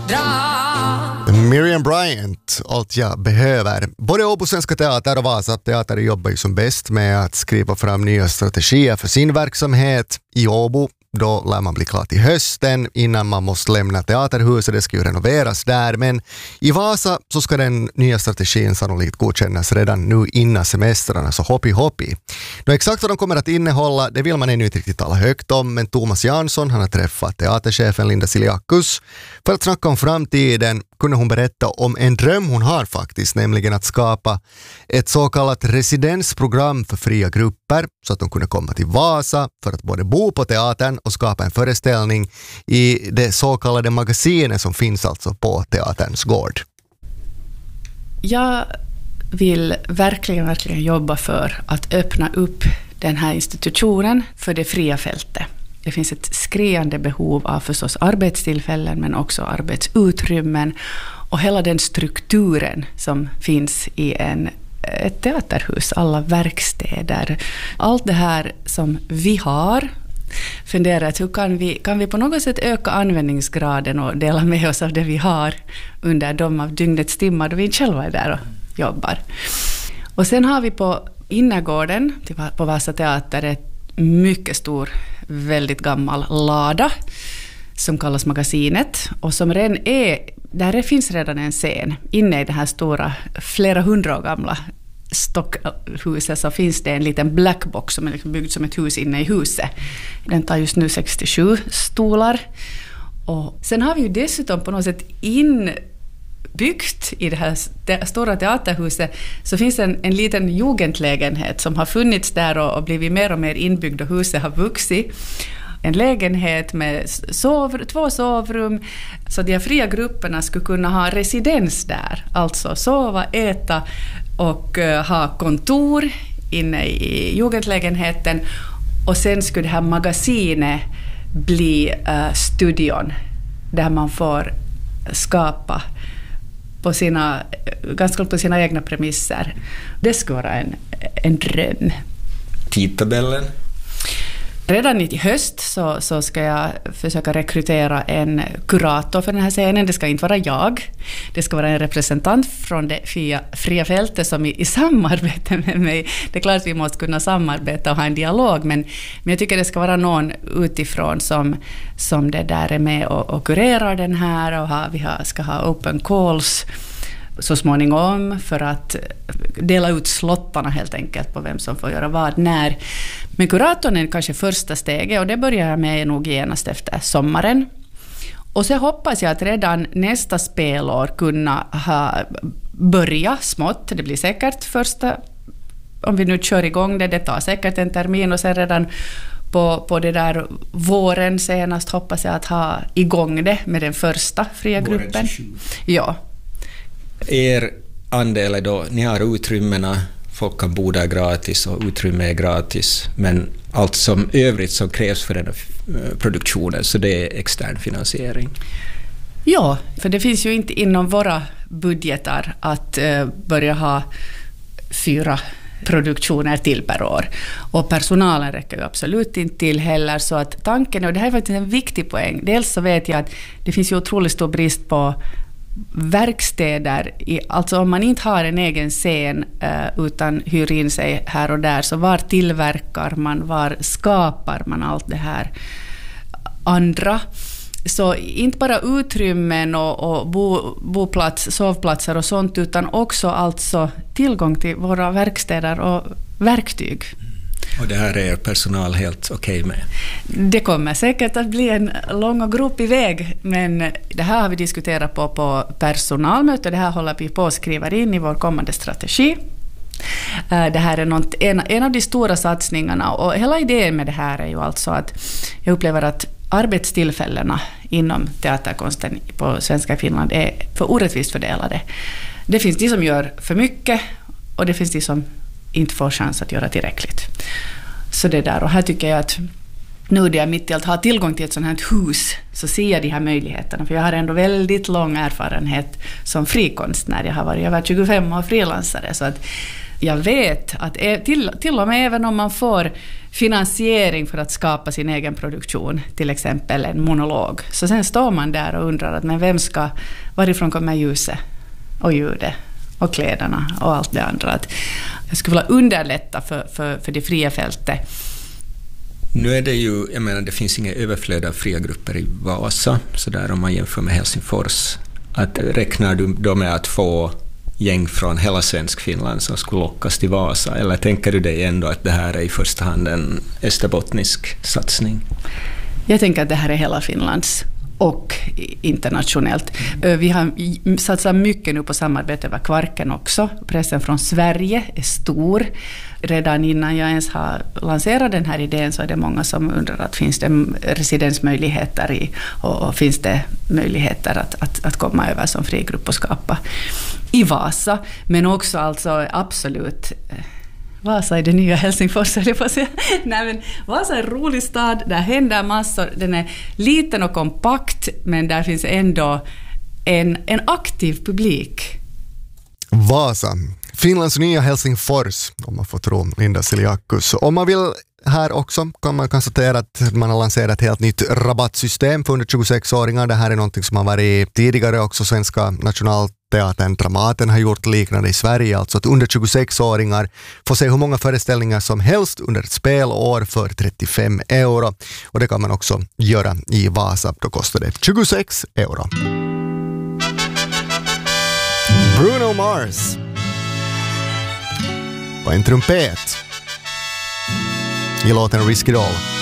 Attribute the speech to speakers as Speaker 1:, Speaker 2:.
Speaker 1: Miriam Bryant, allt jag behöver. Både Åbo Svenska Teater och Vasa Teater jobbar ju som bäst med att skriva fram nya strategier för sin verksamhet. I Åbo då lär man bli klar till hösten innan man måste lämna teaterhuset. Det ska ju renoveras där. Men i Vasa så ska den nya strategin sannolikt godkännas redan nu innan semestrarna. Så hoppi. Då exakt vad de kommer att innehålla, det vill man ännu inte riktigt tala högt om. Men Thomas Jansson, han har träffat teaterchefen Linda Siliakus. För att snacka om framtiden kunde hon berätta om en dröm hon har faktiskt. Nämligen att skapa ett så kallat residensprogram för fria grupper. Så att de kunde komma till Vasa för att både bo på teatern och skapa en föreställning i det så kallade magasinet som finns alltså på teaterns gård.
Speaker 2: Jag vill verkligen jobba för att öppna upp den här institutionen för det fria fältet. Det finns ett skriande behov av förstås arbetstillfällen men också arbetsutrymmen och hela den strukturen som finns i ett teaterhus, alla verkstäder. Allt det här som vi har funderat, hur kan vi på något sätt öka användningsgraden och dela med oss av det vi har under de av dygnets timmar då vi själva är där och jobbar. Och sen har vi på innergården på Vasa Teater ett mycket stor, väldigt gammal lada som kallas magasinet och som redan där finns redan en scen. Inne i det här stora, flera hundra år gamla stockhuset så finns det en liten blackbox som är liksom byggd som ett hus inne i huset. Den tar just nu 67 stolar. Och sen har vi ju dessutom på något sätt inbyggt i det här stora teaterhuset så finns en liten jugendlägenhet som har funnits där och blivit mer och mer inbyggd och huset har vuxit. En lägenhet med 2 sovrum så de fria grupperna skulle kunna ha residens där. Alltså sova, äta och ha kontor inne i jugendlägenheten. Och sen skulle det här magasinet bli studion där man får skapa ganska på sina egna premisser. Det skulle vara en dröm.
Speaker 3: Tidtabellen?
Speaker 2: Redan i höst så ska jag försöka rekrytera en kurator för den här scenen. Det ska inte vara jag. Det ska vara en representant från det fria fältet som i samarbete med mig. Det är klart att vi måste kunna samarbeta och ha en dialog. Men jag tycker det ska vara någon utifrån som det där är med och kurerar den här. Och vi ska ha open calls så småningom för att dela ut slottarna helt enkelt på vem som får göra vad när. Men kuratorn är kanske första steget och det börjar jag med nog genast efter sommaren. Och så hoppas jag att redan nästa spelår kunna börja smått. Det blir säkert första, om vi nu kör igång det tar säkert en termin och sen redan på det där våren senast hoppas jag att ha igång det med den första fria gruppen. Ja.
Speaker 3: Er andel är då, ni har utrymmena, folk kan bo där gratis och utrymme är gratis, men allt som övrigt som krävs för den här produktionen, så det är extern finansiering.
Speaker 2: Ja, för det finns ju inte inom våra budgetar att börja ha 4 produktioner till per år. Och personalen räcker ju absolut inte till heller, så att tanken, och det här är faktiskt en viktig poäng, dels så vet jag att det finns ju otroligt stor brist på verkstäder, alltså om man inte har en egen scen utan hyr in sig här och där, så var tillverkar man, var skapar man allt det här andra? Så inte bara utrymmen och boplats, sovplatser och sånt, utan också alltså tillgång till våra verkstäder och verktyg.
Speaker 3: Och det här är personal helt okej med?
Speaker 2: Det kommer säkert att bli en lång och gropig väg, men det här har vi diskuterat på personalmöte. Det här håller vi på att skriva in i vår kommande strategi. Det här är en av de stora satsningarna, och hela idén med det här är ju alltså att jag upplever att arbetstillfällena inom teaterkonsten på svenska Finland är för orättvist fördelade. Det finns de som gör för mycket och det finns de som inte får chans att göra tillräckligt. Så det där, och här tycker jag att nu när jag mitt i allt har tillgång till ett sånt här hus så ser jag de här möjligheterna, för jag har ändå väldigt lång erfarenhet som frikonstnär. Jag har varit över 25 år frilansare, så att jag vet att till och med även om man får finansiering för att skapa sin egen produktion, till exempel en monolog, så sen står man där och undrar att men varifrån kommer ljuset och ljudet och kläderna och allt det andra. Att jag skulle vilja underlätta för det fria fältet.
Speaker 3: Nu är det ju, jag menar, det finns inga överflöd av fria grupper i Vasa, så där om man jämför med Helsingfors. Räknar du då med att få gäng från hela svensk Finland som skulle lockas till Vasa, eller tänker du dig ändå att det här är i första hand en österbottnisk satsning?
Speaker 2: Jag tänker att det här är hela Finlands och internationellt. Vi har satsat mycket nu på samarbete över Kvarken också. Pressen från Sverige är stor. Redan innan jag ens har lanserat den här idén så är det många som undrar att finns det residensmöjligheter och finns det möjligheter att komma över som frigrupp och skapa i Vasa. Men också alltså absolut... Vasa är det nya Helsingfors, eller på sig. Nej, men Vasa är en rolig stad, där händer massor. Den är liten och kompakt, men där finns ändå en aktiv publik.
Speaker 1: Vasa, Finlands nya Helsingfors, om man får tro Linda Siliakus. Om man vill här också kan man konstatera att man har lanserat ett helt nytt rabattsystem för under 26-åringar. Det här är någonting som har varit tidigare också. Svenska Nationalteatern Dramaten har gjort liknande i Sverige. Alltså att under 26-åringar får se hur många föreställningar som helst under ett spelår för 35 euro. Och det kan man också göra i Vasa. Då kostar det 26 euro. Bruno Mars och en trumpet i låten Risky Doll.